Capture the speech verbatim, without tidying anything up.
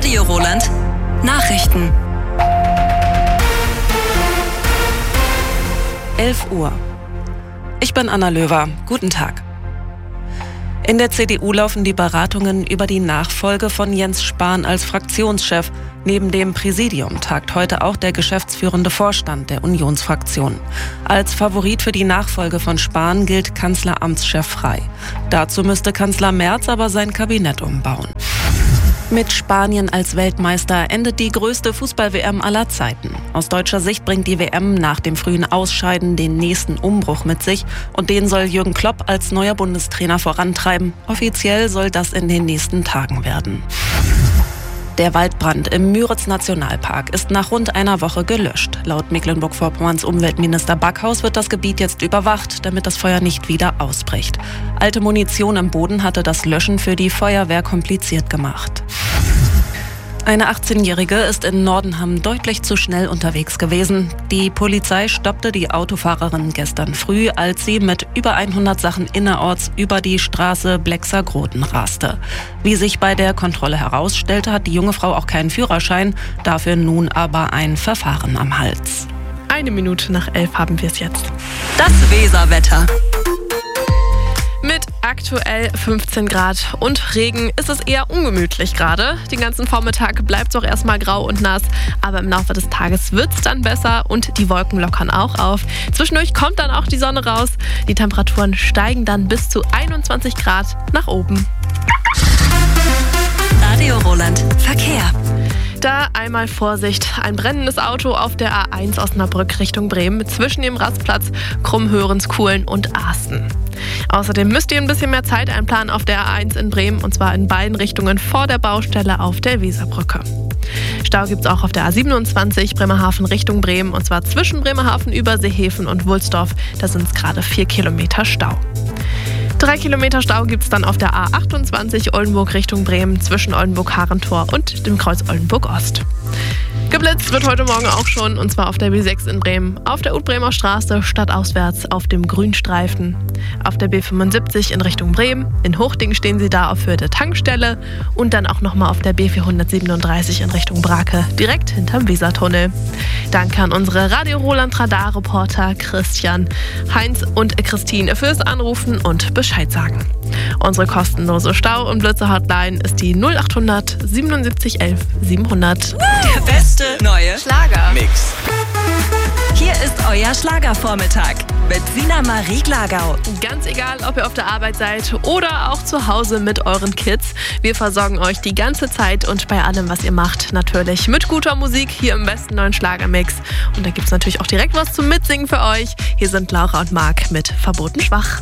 Radio Roland Nachrichten. elf Uhr. Ich bin Anna Löwer. Guten Tag. In der C D U laufen die Beratungen über die Nachfolge von Jens Spahn als Fraktionschef. Neben dem Präsidium tagt heute auch der geschäftsführende Vorstand der Unionsfraktion. Als Favorit für die Nachfolge von Spahn gilt Kanzleramtschef Frey. Dazu müsste Kanzler Merz aber sein Kabinett umbauen. Mit Spanien als Weltmeister endet die größte Fußball-W M aller Zeiten. Aus deutscher Sicht bringt die W M nach dem frühen Ausscheiden den nächsten Umbruch mit sich und den soll Jürgen Klopp als neuer Bundestrainer vorantreiben. Offiziell soll das in den nächsten Tagen werden. Der Waldbrand im Müritz-Nationalpark ist nach rund einer Woche gelöscht. Laut Mecklenburg-Vorpommerns Umweltminister Backhaus wird das Gebiet jetzt überwacht, damit das Feuer nicht wieder ausbricht. Alte Munition im Boden hatte das Löschen für die Feuerwehr kompliziert gemacht. Eine achtzehnjährige ist in Nordenham deutlich zu schnell unterwegs gewesen. Die Polizei stoppte die Autofahrerin gestern früh, als sie mit über hundert Sachen innerorts über die Straße Blexer-Groten raste. Wie sich bei der Kontrolle herausstellte, hat die junge Frau auch keinen Führerschein, dafür nun aber ein Verfahren am Hals. Eine Minute nach elf haben wir es jetzt. Das Weserwetter. Mit aktuell fünfzehn Grad und Regen ist es eher ungemütlich gerade. Den ganzen Vormittag bleibt es auch erstmal grau und nass, aber im Laufe des Tages wird es dann besser und die Wolken lockern auch auf. Zwischendurch kommt dann auch die Sonne raus. Die Temperaturen steigen dann bis zu einundzwanzig Grad nach oben. Radio Roland Verkehr. Da einmal Vorsicht, ein brennendes Auto auf der A eins Osnabrück Richtung Bremen zwischen dem Rastplatz Krummhörens, Kuhlen und Ahsten. Außerdem müsst ihr ein bisschen mehr Zeit einplanen auf der A eins in Bremen und zwar in beiden Richtungen vor der Baustelle auf der Weserbrücke. Stau gibt es auch auf der A siebenundzwanzig Bremerhaven Richtung Bremen und zwar zwischen Bremerhaven über Seehefen und Wulsdorf. Da sind es gerade vier Kilometer Stau. Drei Kilometer Stau gibt es dann auf der A achtundzwanzig Oldenburg Richtung Bremen zwischen Oldenburg-Harentor und dem Kreuz Oldenburg-Ost. Geblitzt wird heute Morgen auch schon, und zwar auf der B sechs in Bremen, auf der Utbremer Straße stadtauswärts auf dem Grünstreifen, auf der B fünfundsiebzig in Richtung Bremen, in Hochding stehen sie da auf Höhe der Tankstelle und dann auch nochmal auf der B vierhundertsiebenunddreißig in Richtung Brake, direkt hinterm Wesertunnel. Danke an unsere Radio Roland Radar-Reporter Christian, Heinz und Christine fürs Anrufen und Bescheid sagen. Unsere kostenlose Stau- und Blitzer-Hotline ist die null achthundert siebenundsiebzig elf siebenhundert. Der beste neue Schlager-Mix. Hier ist euer Schlagervormittag mit Sina Marie Glagau. Ganz egal, ob ihr auf der Arbeit seid oder auch zu Hause mit euren Kids. Wir versorgen euch die ganze Zeit und bei allem, was ihr macht, natürlich mit guter Musik hier im besten neuen Schlagermix. Und da gibt es natürlich auch direkt was zum Mitsingen für euch. Hier sind Laura und Marc mit Verboten schwach.